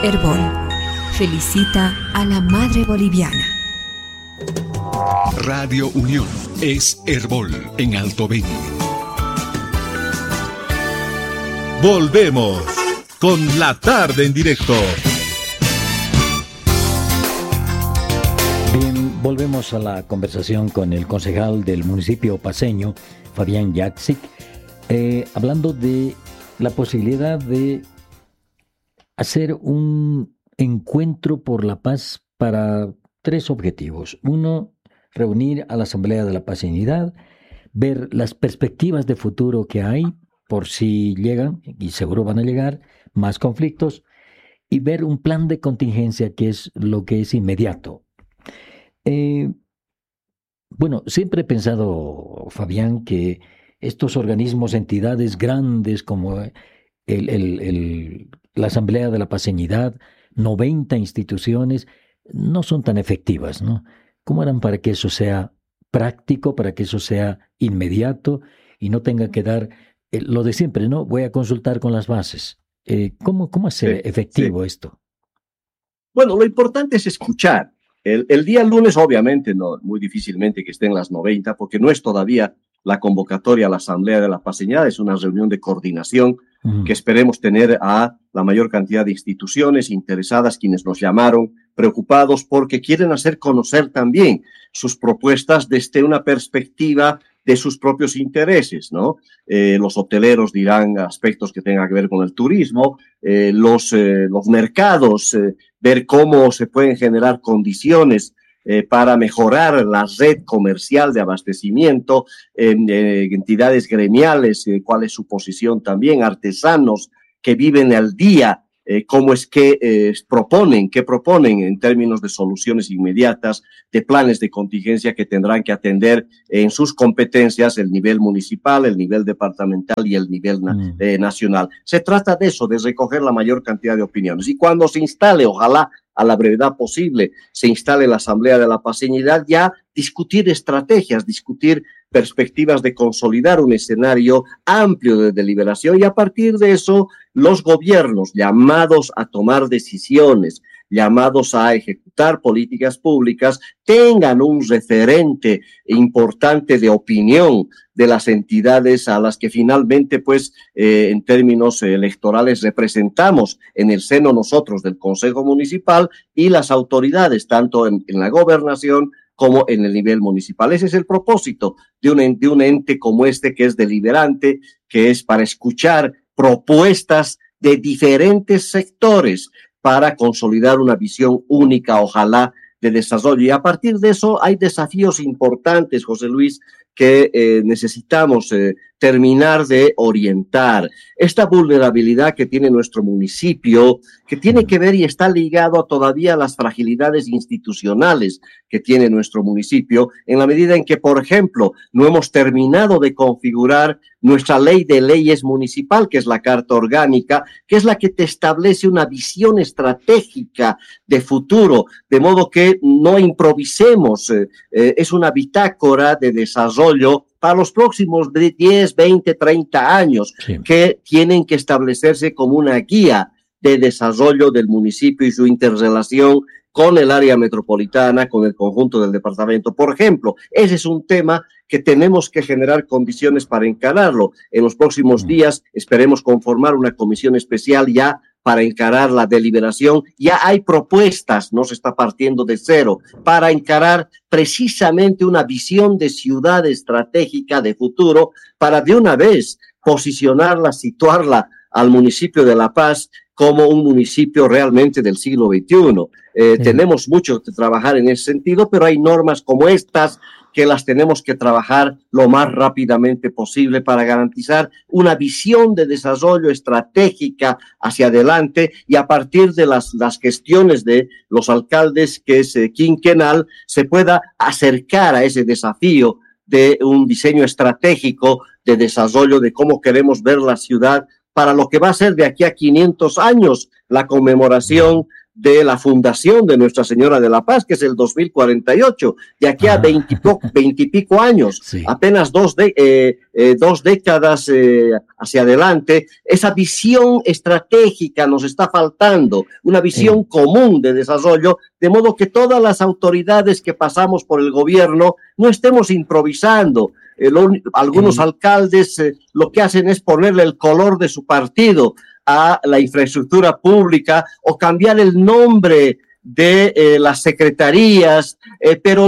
Herbol felicita a la madre boliviana. Radio Unión es Herbol en Alto Beni. Volvemos con la tarde en directo. Bien, volvemos a la conversación con el concejal del municipio paceño, Fabián Yaksic, hablando de la posibilidad de hacer un encuentro por la paz para 3 objetivos. Uno, reunir a la Asamblea de la Paceñidad, ver las perspectivas de futuro que hay, por si llegan, y seguro van a llegar, más conflictos, y ver un plan de contingencia que es lo que es inmediato. Bueno, siempre he pensado, Fabián, que estos organismos, entidades grandes como la Asamblea de la Paceñidad, 90 instituciones, no son tan efectivas, ¿no? ¿Cómo harán para que eso sea práctico, para que eso sea inmediato y no tenga que dar lo de siempre, ¿no? Voy a consultar con las bases. ¿Cómo hacer efectivo esto? Bueno, lo importante es escuchar. El día lunes, obviamente, no, muy difícilmente que estén las 90, porque no es todavía la convocatoria a la Asamblea de la Paceñidad, es una reunión de coordinación que esperemos tener a la mayor cantidad de instituciones interesadas, quienes nos llamaron, preocupados porque quieren hacer conocer también sus propuestas desde una perspectiva de sus propios intereses, ¿no? Los hoteleros dirán aspectos que tengan que ver con el turismo, los mercados, ver cómo se pueden generar condiciones para mejorar la red comercial de abastecimiento, entidades gremiales, cuál es su posición también, artesanos que viven al día, cómo es que qué proponen en términos de soluciones inmediatas, de planes de contingencia que tendrán que atender en sus competencias el nivel municipal, el nivel departamental y el nivel nacional. Se trata de eso, de recoger la mayor cantidad de opiniones. Y cuando se instale, ojalá a la brevedad posible, se instale la Asamblea de la Paceñidad, ya discutir estrategias, discutir perspectivas de consolidar un escenario amplio de deliberación y a partir de eso los gobiernos llamados a tomar decisiones, llamados a ejecutar políticas públicas, tengan un referente importante de opinión de las entidades a las que finalmente, pues, en términos electorales representamos en el seno nosotros del Consejo Municipal y las autoridades, tanto en la gobernación como en el nivel municipal. Ese es el propósito de un ente como este que es deliberante, que es para escuchar propuestas de diferentes sectores para consolidar una visión única, ojalá, de desarrollo. Y a partir de eso hay desafíos importantes, José Luis, que necesitamos terminar de orientar. Esta vulnerabilidad que tiene nuestro municipio, que tiene que ver y está ligado a todavía las fragilidades institucionales que tiene nuestro municipio, en la medida en que, por ejemplo, no hemos terminado de configurar nuestra ley de leyes municipal, que es la Carta Orgánica, que es la que te establece una visión estratégica de futuro, de modo que no improvisemos, es una bitácora de desarrollo para los próximos 10, 20, 30 años, que tienen que establecerse como una guía de desarrollo del municipio y su interrelación con el área metropolitana, con el conjunto del departamento. Por ejemplo, ese es un tema que tenemos que generar condiciones para encararlo. En los próximos días esperemos conformar una comisión especial ya para encarar la deliberación. Ya hay propuestas, no se está partiendo de cero, para encarar precisamente una visión de ciudad estratégica de futuro, para de una vez posicionarla, situarla al municipio de La Paz como un municipio realmente del siglo XXI. Tenemos mucho que trabajar en ese sentido, pero hay normas como estas que las tenemos que trabajar lo más rápidamente posible para garantizar una visión de desarrollo estratégica hacia adelante y a partir de las gestiones de los alcaldes, que es quinquenal, se pueda acercar a ese desafío de un diseño estratégico de desarrollo de cómo queremos ver la ciudad para lo que va a ser de aquí a 500 años la conmemoración de la fundación de Nuestra Señora de la Paz, que es el 2048, de aquí a 20 y pico años, sí. Apenas dos décadas hacia adelante. Esa visión estratégica nos está faltando, una visión común de desarrollo, de modo que todas las autoridades que pasamos por el gobierno no estemos improvisando. Algunos alcaldes lo que hacen es ponerle el color de su partido a la infraestructura pública o cambiar el nombre de las secretarías, pero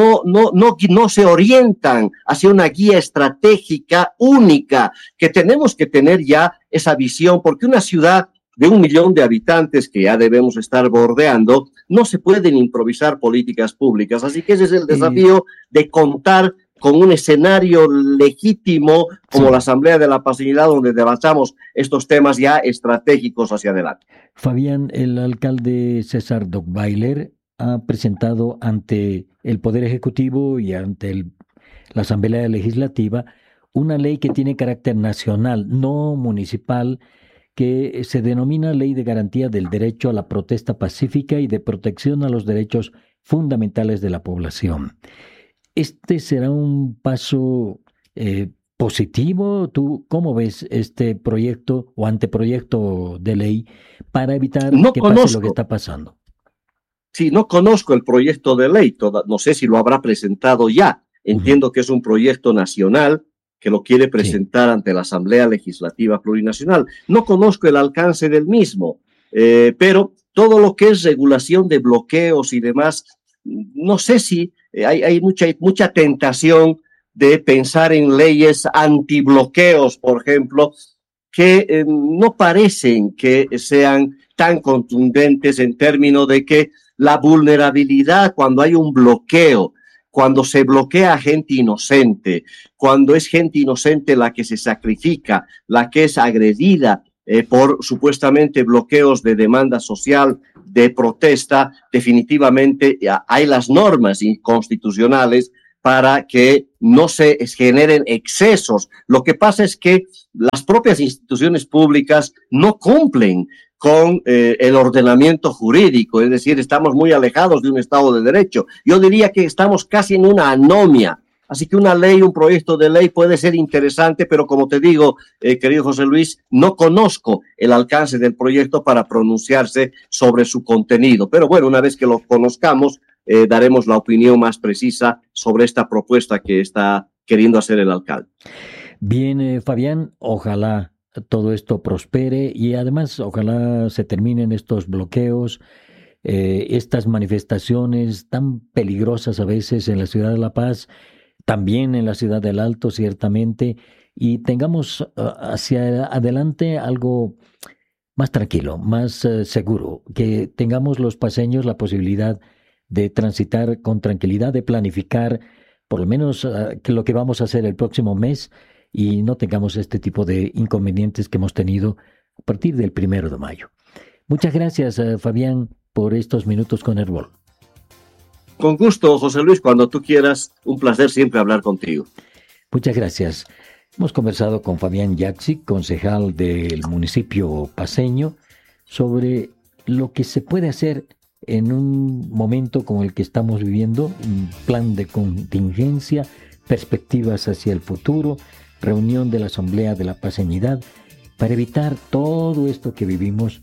no se orientan hacia una guía estratégica única, que tenemos que tener ya esa visión, porque una ciudad de 1 millón de habitantes que ya debemos estar bordeando, no se pueden improvisar políticas públicas. Así que ese es el desafío de contar con un escenario legítimo como la Asamblea de la Paseñidad, donde debatamos estos temas ya estratégicos hacia adelante. Fabián, el alcalde César Dockweiler ha presentado ante el Poder Ejecutivo y ante la Asamblea Legislativa una ley que tiene carácter nacional, no municipal, que se denomina Ley de Garantía del Derecho a la Protesta Pacífica y de Protección a los Derechos Fundamentales de la Población. ¿Este será un paso positivo? ¿Tú cómo ves este proyecto o anteproyecto de ley para evitar que pase lo que está pasando? Sí, no conozco el proyecto de ley, no sé si lo habrá presentado ya. Entiendo que es un proyecto nacional que lo quiere presentar ante la Asamblea Legislativa Plurinacional. No conozco el alcance del mismo, pero todo lo que es regulación de bloqueos y demás, no sé si hay mucha tentación de pensar en leyes antibloqueos, por ejemplo, que no parecen que sean tan contundentes en términos de que la vulnerabilidad cuando hay un bloqueo, cuando se bloquea a gente inocente, cuando es gente inocente la que se sacrifica, la que es agredida por supuestamente bloqueos de demanda social, de protesta, definitivamente hay las normas constitucionales para que no se generen excesos. Lo que pasa es que las propias instituciones públicas no cumplen con el ordenamiento jurídico, es decir, estamos muy alejados de un Estado de Derecho. Yo diría que estamos casi en una anomia. Así que una ley, un proyecto de ley puede ser interesante, pero como te digo, querido José Luis, no conozco el alcance del proyecto para pronunciarse sobre su contenido. Pero bueno, una vez que lo conozcamos, daremos la opinión más precisa sobre esta propuesta que está queriendo hacer el alcalde. Bien, Fabián, ojalá todo esto prospere y además ojalá se terminen estos bloqueos, estas manifestaciones tan peligrosas a veces en la ciudad de La Paz, también en la ciudad del Alto, ciertamente, y tengamos hacia adelante algo más tranquilo, más seguro, que tengamos los paseños la posibilidad de transitar con tranquilidad, de planificar por lo menos que lo que vamos a hacer el próximo mes y no tengamos este tipo de inconvenientes que hemos tenido a partir del 1 de mayo. Muchas gracias, Fabián, por estos minutos con Herbol. Con gusto, José Luis, cuando tú quieras, un placer siempre hablar contigo. Muchas gracias. Hemos conversado con Fabián Jaksic, concejal del municipio paceño, sobre lo que se puede hacer en un momento como el que estamos viviendo, un plan de contingencia, perspectivas hacia el futuro, reunión de la Asamblea de la Paceñidad, para evitar todo esto que vivimos.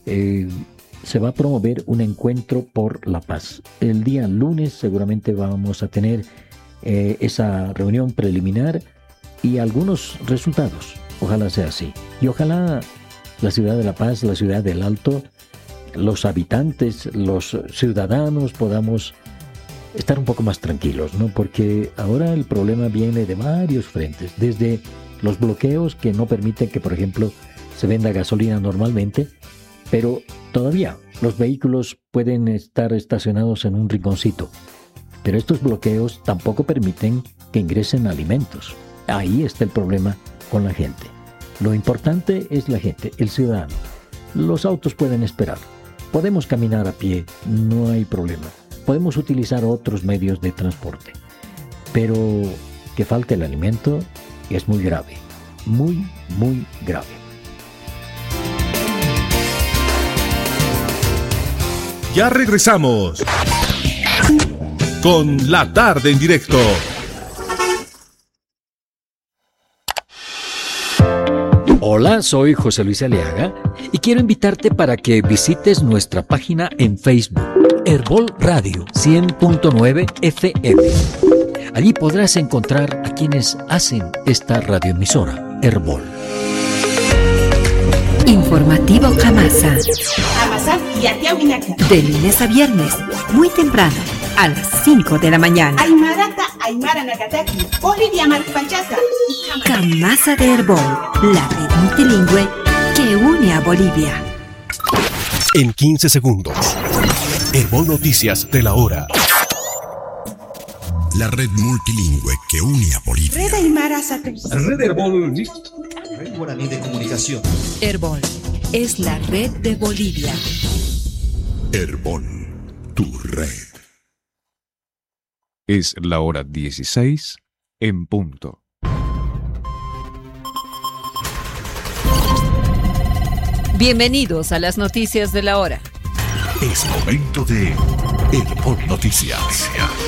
Se va a promover un encuentro por la paz. El día lunes seguramente vamos a tener esa reunión preliminar y algunos resultados. Ojalá sea así. Y ojalá la ciudad de La Paz, la ciudad del Alto, los habitantes, los ciudadanos podamos estar un poco más tranquilos, ¿no? Porque ahora el problema viene de varios frentes. Desde los bloqueos que no permiten que, por ejemplo, se venda gasolina normalmente, pero todavía los vehículos pueden estar estacionados en un rinconcito. Pero estos bloqueos tampoco permiten que ingresen alimentos. Ahí está el problema con la gente. Lo importante es la gente, el ciudadano. Los autos pueden esperar. Podemos caminar a pie, no hay problema. Podemos utilizar otros medios de transporte. Pero que falte el alimento es muy grave. Muy, muy grave. Ya regresamos con La Tarde en Directo. Hola, soy José Luis Aliaga y quiero invitarte para que visites nuestra página en Facebook, Herbol Radio 100.9 FM. Allí podrás encontrar a quienes hacen esta radioemisora, Herbol. Informativo Jamasa. De lunes a viernes, muy temprano, a las 5 de la mañana. Jamasa de Herbol, la red multilingüe que une a Bolivia. En 15 segundos, Herbol Noticias de la hora. La red multilingüe que une a Bolivia. Red Herbol. Red Guaraní de Comunicación. Herbol es la red de Bolivia. Herbol, tu red. Es la hora 16 en punto. Bienvenidos a las noticias de la hora. Es momento de Herbol Noticias.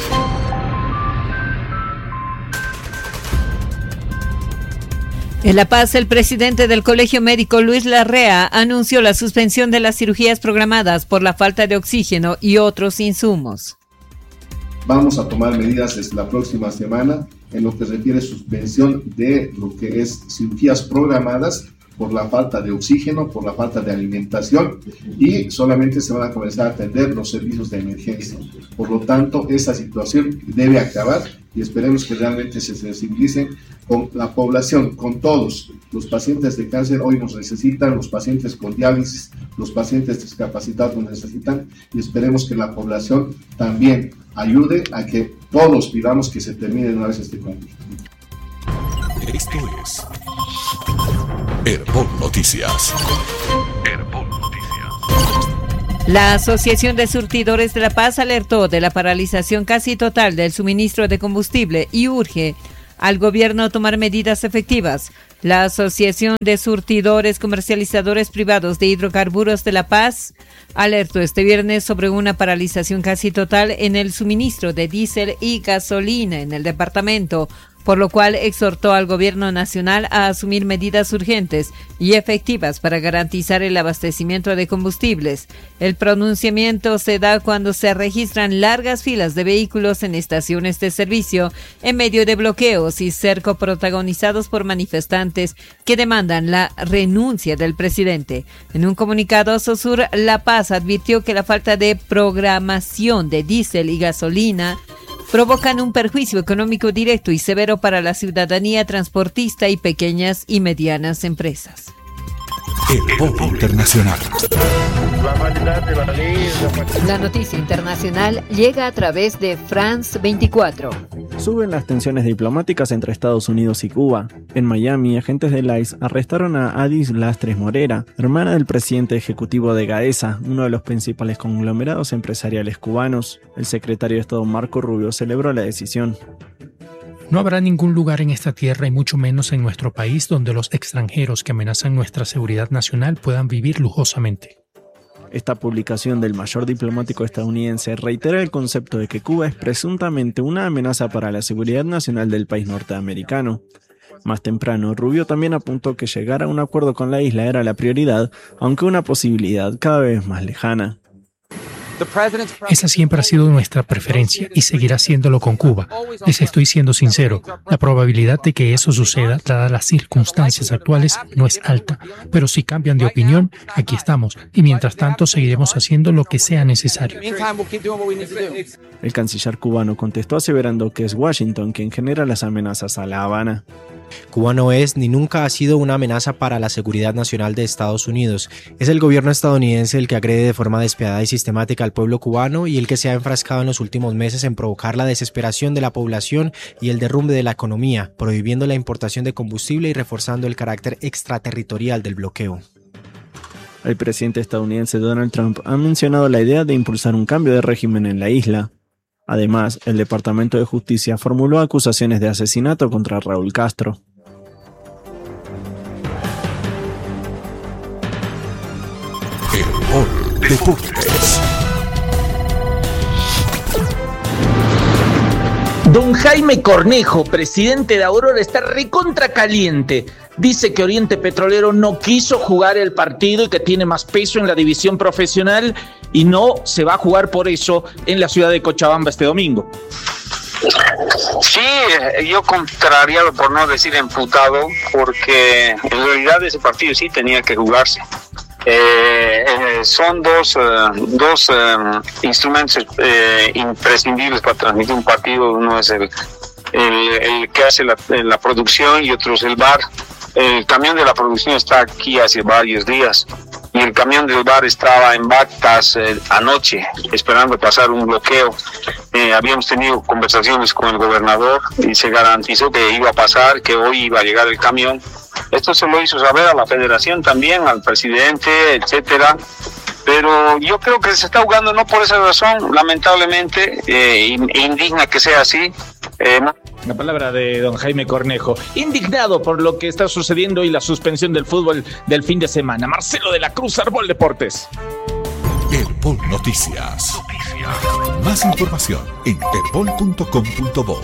En La Paz, el presidente del Colegio Médico, Luis Larrea, anunció la suspensión de las cirugías programadas por la falta de oxígeno y otros insumos. Vamos a tomar medidas desde la próxima semana en lo que refiere suspensión de lo que es cirugías programadas por la falta de oxígeno, por la falta de alimentación, y solamente se van a comenzar a atender los servicios de emergencia. Por lo tanto, esta situación debe acabar y esperemos que realmente se sensibilicen con la población, con todos. Los pacientes de cáncer hoy nos necesitan, los pacientes con diálisis, los pacientes discapacitados nos necesitan, y esperemos que la población también ayude a que todos pidamos que se termine de una vez este conflicto. Esto es Herbol Noticias. Herbol Noticias. La Asociación de Surtidores de La Paz alertó de la paralización casi total del suministro de combustible y urge al gobierno tomar medidas efectivas. La Asociación de Surtidores Comercializadores Privados de Hidrocarburos de La Paz alertó este viernes sobre una paralización casi total en el suministro de diésel y gasolina en el departamento, por lo cual exhortó al gobierno nacional a asumir medidas urgentes y efectivas para garantizar el abastecimiento de combustibles. El pronunciamiento se da cuando se registran largas filas de vehículos en estaciones de servicio en medio de bloqueos y cerco protagonizados por manifestantes que demandan la renuncia del presidente. En un comunicado, Sosur La Paz advirtió que la falta de programación de diésel y gasolina provocan un perjuicio económico directo y severo para la ciudadanía transportista y pequeñas y medianas empresas. Herbol Internacional. La noticia internacional llega a través de France 24. Suben las tensiones diplomáticas entre Estados Unidos y Cuba. En Miami, agentes del ICE arrestaron a Adis Lastres Morera, hermana del presidente ejecutivo de Gaesa, uno de los principales conglomerados empresariales cubanos. El secretario de Estado Marco Rubio celebró la decisión. No habrá ningún lugar en esta tierra y mucho menos en nuestro país donde los extranjeros que amenazan nuestra seguridad nacional puedan vivir lujosamente. Esta publicación del mayor diplomático estadounidense reitera el concepto de que Cuba es presuntamente una amenaza para la seguridad nacional del país norteamericano. Más temprano, Rubio también apuntó que llegar a un acuerdo con la isla era la prioridad, aunque una posibilidad cada vez más lejana. Esa siempre ha sido nuestra preferencia y seguirá siéndolo con Cuba. Les estoy siendo sincero, la probabilidad de que eso suceda, dadas las circunstancias actuales, no es alta. Pero si cambian de opinión, aquí estamos y mientras tanto seguiremos haciendo lo que sea necesario. El canciller cubano contestó aseverando que es Washington quien genera las amenazas a La Habana. Cuba no es ni nunca ha sido una amenaza para la seguridad nacional de Estados Unidos. Es el gobierno estadounidense el que agrede de forma despiadada y sistemática al pueblo cubano y el que se ha enfrascado en los últimos meses en provocar la desesperación de la población y el derrumbe de la economía, prohibiendo la importación de combustible y reforzando el carácter extraterritorial del bloqueo. El presidente estadounidense Donald Trump ha mencionado la idea de impulsar un cambio de régimen en la isla. Además, el Departamento de Justicia formuló acusaciones de asesinato contra Raúl Castro. Herbol Deportes. Don Jaime Cornejo, presidente de Aurora, está recontra caliente. Dice que Oriente Petrolero no quiso jugar el partido y que tiene más peso en la división profesional y no se va a jugar por eso en la ciudad de Cochabamba este domingo. Sí, yo contrariado, por no decir emputado, porque en realidad ese partido sí tenía que jugarse. Son dos instrumentos imprescindibles para transmitir un partido. Uno es el que hace la producción y otro es el VAR. El camión de la producción está aquí hace varios días y el camión del VAR estaba en Bactas anoche esperando pasar un bloqueo. Habíamos tenido conversaciones con el gobernador y se garantizó que iba a pasar, que hoy iba a llegar el camión. Esto se lo hizo saber a la federación también, al presidente, etcétera. Pero yo creo que se está jugando no por esa razón, lamentablemente, indigna que sea así. La palabra de don Jaime Cornejo, indignado por lo que está sucediendo y la suspensión del fútbol del fin de semana. Marcelo de la Cruz, Arbol Deportes. Herbol Noticias. Más información en herbol.com.bo.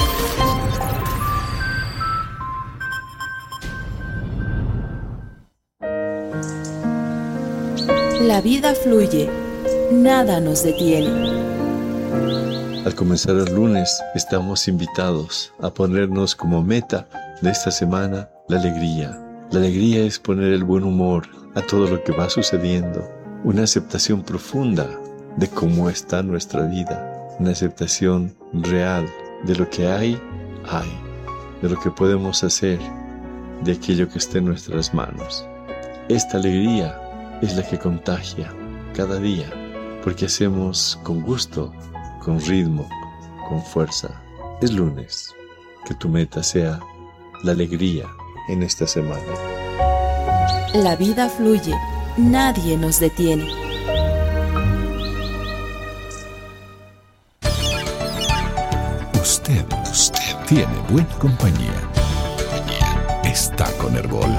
La vida fluye, nada nos detiene. Al comenzar el lunes, estamos invitados a ponernos como meta de esta semana la alegría. La alegría es poner el buen humor a todo lo que va sucediendo, una aceptación profunda de cómo está nuestra vida, una aceptación real de lo que hay, de lo que podemos hacer, de aquello que está en nuestras manos. Esta alegría es la que contagia cada día, porque hacemos con gusto, con ritmo, con fuerza. Es lunes, que tu meta sea la alegría en esta semana. La vida fluye, nadie nos detiene. Usted tiene buena compañía. Está con Herbol.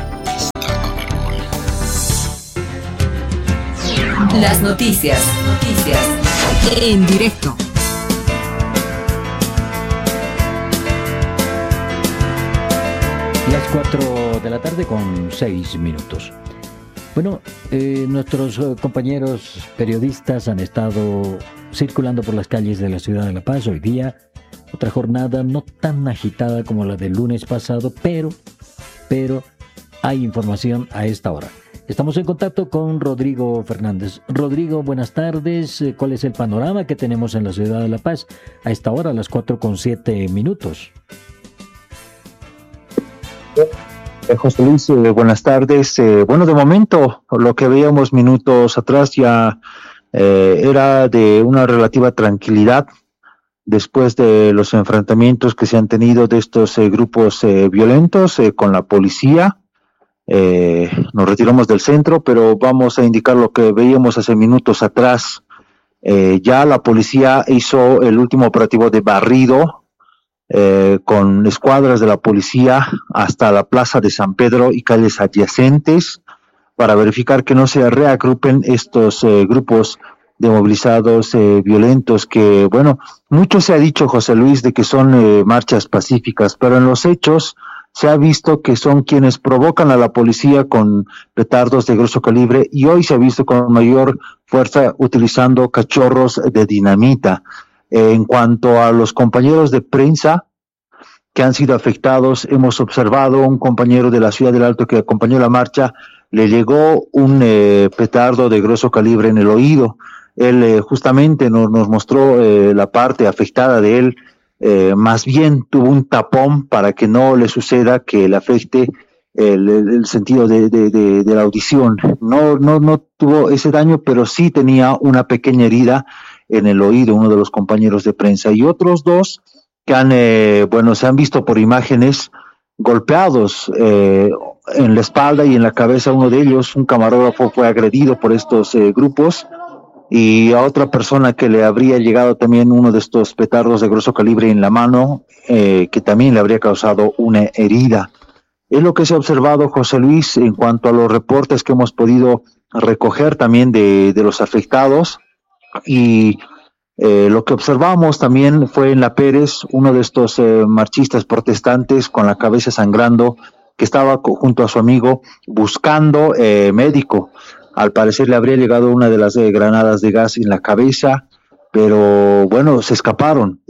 Las noticias en directo. Las 4 de la tarde con 6 minutos. Bueno, nuestros compañeros periodistas han estado circulando por las calles de la ciudad de La Paz hoy día. Otra jornada no tan agitada como la del lunes pasado, pero hay información a esta hora. Estamos en contacto con Rodrigo Fernández. Rodrigo, buenas tardes. ¿Cuál es el panorama que tenemos en la ciudad de La Paz a esta hora, a las 4:07 minutos? José Luis, buenas tardes. Bueno, de momento, lo que veíamos minutos atrás ya era de una relativa tranquilidad después de los enfrentamientos que se han tenido de estos grupos violentos con la policía. Nos retiramos del centro, pero vamos a indicar lo que veíamos hace minutos atrás. Ya la policía hizo el último operativo de barrido con escuadras de la policía hasta la plaza de San Pedro y calles adyacentes para verificar que no se reagrupen estos grupos de movilizados violentos que, bueno, mucho se ha dicho, José Luis, de que son marchas pacíficas, pero en los hechos se ha visto que son quienes provocan a la policía con petardos de grueso calibre y hoy se ha visto con mayor fuerza utilizando cachorros de dinamita. En cuanto a los compañeros de prensa que han sido afectados, hemos observado un compañero de la Ciudad del Alto que acompañó la marcha, le llegó un petardo de grueso calibre en el oído. Él justamente nos mostró la parte afectada de él. Más bien tuvo un tapón para que no le suceda que le afecte el sentido de la audición. No tuvo ese daño, pero sí tenía una pequeña herida en el oído, uno de los compañeros de prensa, y otros dos que se han visto por imágenes golpeados en la espalda y en la cabeza. Uno de ellos, un camarógrafo, fue agredido por estos grupos, y a otra persona que le habría llegado también uno de estos petardos de grueso calibre en la mano, que también le habría causado una herida. Es lo que se ha observado, José Luis, en cuanto a los reportes que hemos podido recoger también de los afectados, y Lo que observamos también fue en La Pérez, uno de estos marchistas protestantes con la cabeza sangrando, que estaba junto a su amigo buscando médico. Al parecer le habría llegado una de las granadas de gas en la cabeza, pero bueno, se escaparon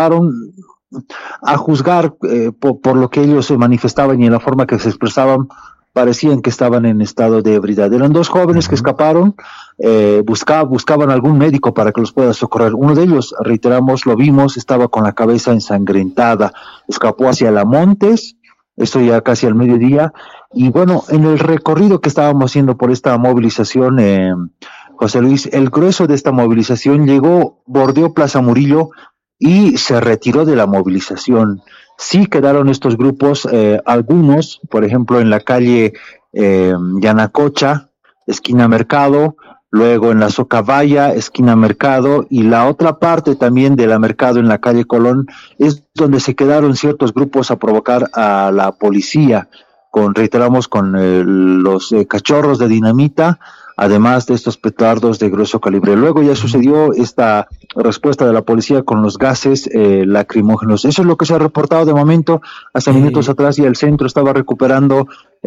a juzgar por lo que ellos se manifestaban y en la forma que se expresaban, parecían que estaban en estado de ebriedad. Eran dos jóvenes que escaparon, buscaban algún médico para que los pueda socorrer. Uno de ellos, reiteramos, lo vimos, estaba con la cabeza ensangrentada, escapó hacia La Montes, esto ya casi al mediodía, y bueno, en el recorrido que estábamos haciendo por esta movilización, José Luis, el grueso de esta movilización bordeó Plaza Murillo y se retiró de la movilización. Sí quedaron estos grupos, algunos, por ejemplo, en la calle Yanacocha, esquina Mercado, luego en la Socavalla, esquina Mercado, y la otra parte también de la Mercado en la calle Colón, es donde se quedaron ciertos grupos a provocar a la policía, reiteramos, con los cachorros de dinamita, además de estos petardos de grueso calibre. Luego ya sucedió esta respuesta de la policía con los gases lacrimógenos. Eso es lo que se ha reportado de momento. Hasta minutos atrás ya el centro estaba recuperando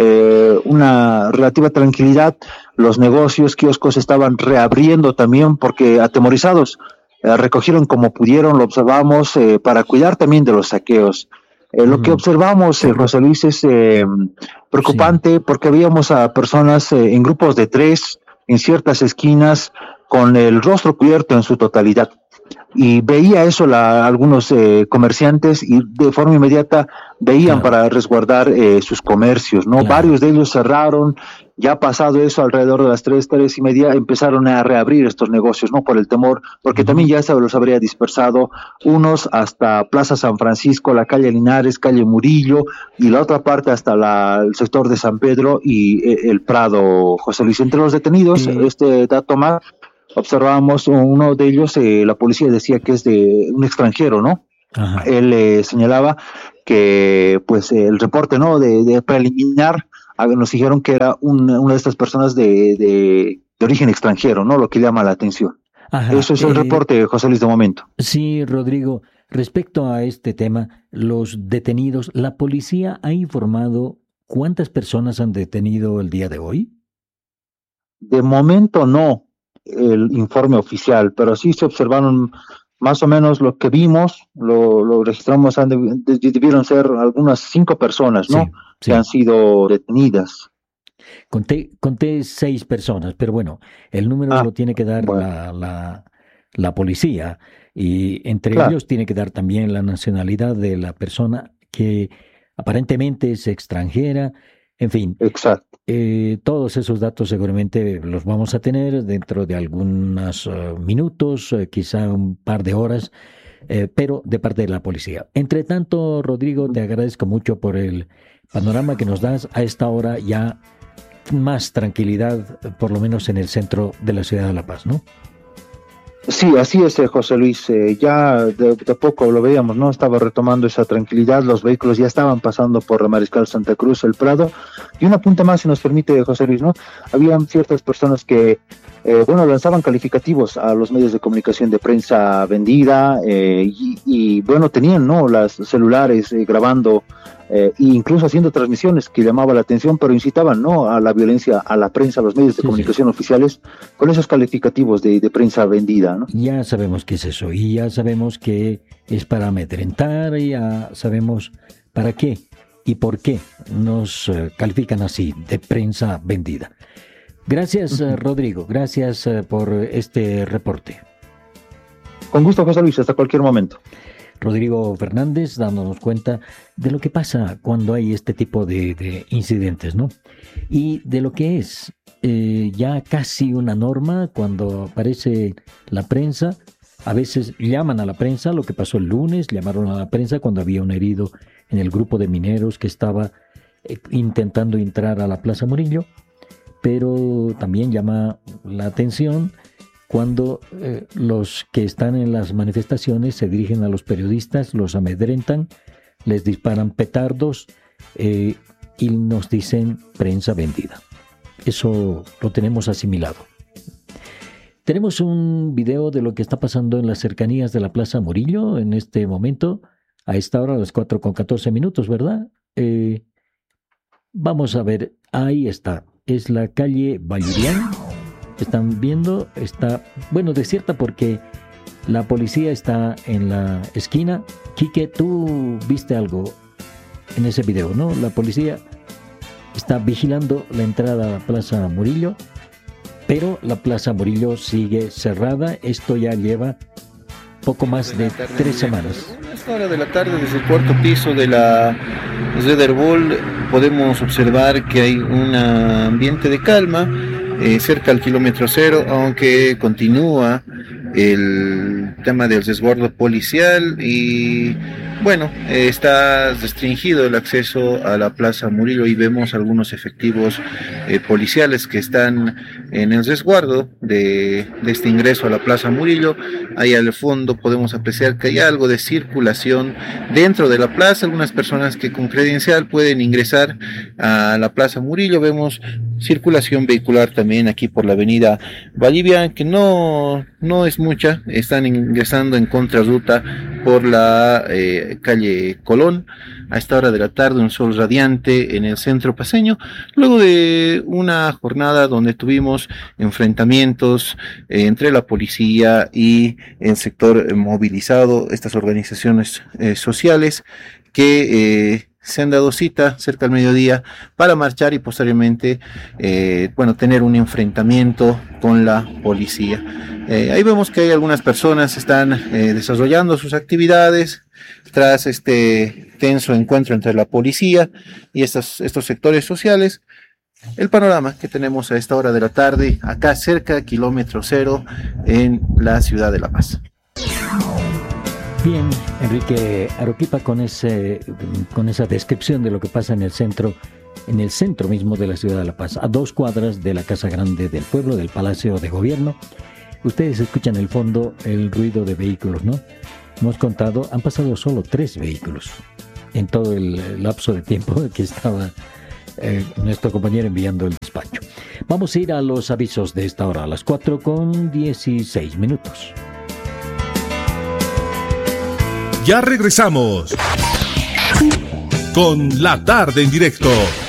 una relativa tranquilidad. Los negocios, kioscos estaban reabriendo también porque atemorizados recogieron como pudieron, lo observamos, para cuidar también de los saqueos. Lo que observamos, José Luis, es preocupante porque veíamos a personas en grupos de 3 en ciertas esquinas con el rostro cubierto en su totalidad. Y veía eso algunos comerciantes y de forma inmediata veían para resguardar sus comercios, ¿no? Varios de ellos cerraron. Ya pasado eso, alrededor de las 3:30, empezaron a reabrir estos negocios, ¿no? Por el temor, porque también ya se los habría dispersado, unos hasta Plaza San Francisco, la calle Linares, calle Murillo, y la otra parte hasta el sector de San Pedro y el Prado, José Luis. Entre los detenidos, este dato más, observábamos uno de ellos, la policía decía que es de un extranjero, ¿no? Ajá. Él señalaba que, pues, el reporte, ¿no? De preliminar, nos dijeron que era una de estas personas de origen extranjero, ¿no? Lo que llama la atención. Ajá, eso es el reporte, José Luis, de momento. Sí, Rodrigo. Respecto a este tema, los detenidos, ¿la policía ha informado cuántas personas han detenido el día de hoy? De momento no, el informe oficial, pero sí se observaron más o menos lo que vimos, lo registramos, debieron ser algunas 5 personas, ¿no? Sí. Que han sido detenidas. Conté 6 personas, pero bueno, el número lo tiene que dar la policía, y entre ellos tiene que dar también la nacionalidad de la persona que aparentemente es extranjera, en fin. Exacto. Todos esos datos seguramente los vamos a tener dentro de algunos minutos, quizá un par de horas, pero de parte de la policía. Entre tanto, Rodrigo, te agradezco mucho por el panorama que nos das a esta hora, ya más tranquilidad, por lo menos en el centro de la ciudad de La Paz, ¿no? Sí, así es, José Luis. Ya de poco lo veíamos, ¿no? Estaba retomando esa tranquilidad, los vehículos ya estaban pasando por la Mariscal Santa Cruz, el Prado. Y un apunte más, si nos permite, José Luis, ¿no? Habían ciertas personas que, lanzaban calificativos a los medios de comunicación de prensa vendida, y tenían, ¿no? Las celulares grabando, e incluso haciendo transmisiones que llamaban la atención, pero incitaban, ¿no? A la violencia, a la prensa, a los medios de comunicación oficiales, con esos calificativos de prensa vendida, ¿no? Ya sabemos qué es eso, y ya sabemos que es para amedrentar, y ya sabemos para qué y por qué nos califican así, de prensa vendida. Gracias, Rodrigo, gracias por este reporte. Con gusto, José Luis, hasta cualquier momento. Rodrigo Fernández, dándonos cuenta de lo que pasa cuando hay este tipo de incidentes, ¿no? Y de lo que es ya casi una norma cuando aparece la prensa. A veces llaman a la prensa, lo que pasó el lunes, llamaron a la prensa cuando había un herido en el grupo de mineros que estaba intentando entrar a la Plaza Murillo, pero también llama la atención cuando los que están en las manifestaciones se dirigen a los periodistas, los amedrentan, les disparan petardos y nos dicen prensa vendida. Eso lo tenemos asimilado. Tenemos un video de lo que está pasando en las cercanías de la Plaza Murillo en este momento, a esta hora, a las 4:14, ¿verdad? Vamos a ver, ahí está, es la calle Valurian. Están viendo, está, bueno, desierta porque la policía está en la esquina. Quique, tú viste algo en ese video, ¿no? La policía está vigilando la entrada a la Plaza Murillo, pero la Plaza Murillo sigue cerrada. Esto ya lleva poco más de 3 semanas. A esta hora de la tarde, desde el cuarto piso de la Red Herbol, podemos observar que hay un ambiente de calma cerca al kilómetro cero, aunque continúa el tema del resguardo policial y bueno, está restringido el acceso a la Plaza Murillo y vemos algunos efectivos policiales que están en el resguardo de este ingreso a la Plaza Murillo. Ahí al fondo podemos apreciar que hay algo de circulación dentro de la plaza, algunas personas que con credencial pueden ingresar a la Plaza Murillo. Vemos circulación vehicular también aquí por la avenida Valurian, que no es mucha, están ingresando en contrarruta por la calle Colón. A esta hora de la tarde, un sol radiante en el centro paceño, luego de una jornada donde tuvimos enfrentamientos entre la policía y el sector movilizado, estas organizaciones sociales que se han dado cita cerca del mediodía para marchar y posteriormente tener un enfrentamiento con la policía. Ahí vemos que hay algunas personas que están desarrollando sus actividades tras este tenso encuentro entre la policía y estos sectores sociales. El panorama que tenemos a esta hora de la tarde, acá cerca de kilómetro cero en la ciudad de La Paz. Bien, Enrique Arequipa, con esa descripción de lo que pasa en el centro mismo de la ciudad de La Paz, a 2 cuadras de la Casa Grande del Pueblo, del Palacio de Gobierno. Ustedes escuchan en el fondo el ruido de vehículos, ¿no? Hemos contado, han pasado solo 3 vehículos en todo el lapso de tiempo que estaba nuestro compañero enviando el despacho. Vamos a ir a los avisos de esta hora, a las 4:16. Ya regresamos con La Tarde en Directo.